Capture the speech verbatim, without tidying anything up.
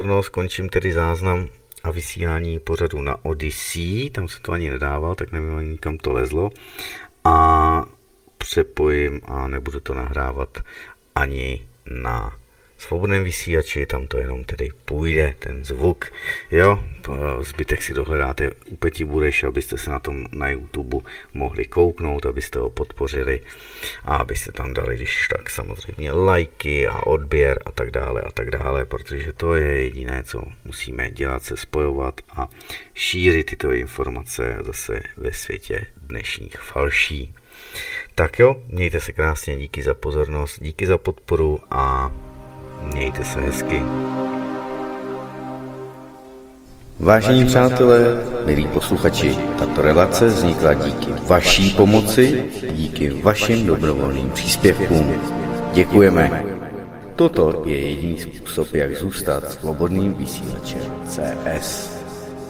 Skončím tedy záznam a vysílání pořadu na Odyssey, tam se to ani nedával, tak nevím ani kam to lezlo, a přepojím a nebudu to nahrávat ani na svobodném vysílači, tam to jenom tedy půjde, ten zvuk, jo, zbytek si dohledáte u Peti Bureš, abyste se na tom na YouTube mohli kouknout, abyste ho podpořili a abyste tam dali, když tak samozřejmě lajky a odběr a tak dále a tak dále, protože to je jediné, co musíme dělat, se spojovat a šířit tyto informace zase ve světě dnešních falší. Tak jo, mějte se krásně, díky za pozornost, díky za podporu a mějte se hezky. Vážení přátelé, milí posluchači, tato relace vznikla díky vaší pomoci, díky vašim dobrovolným příspěvkům. Děkujeme. Toto je jediný způsob, jak zůstat svobodným vysílačem C S.